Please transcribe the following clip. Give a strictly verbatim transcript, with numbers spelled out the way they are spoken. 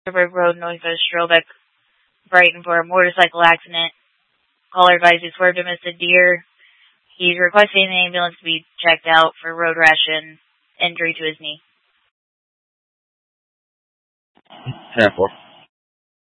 Road, Northwest Strobeck, Brighton for a motorcycle accident. Caller advised he swerved and missed a deer. He's requesting the ambulance to be checked out for road rash and injury to his knee. ten four.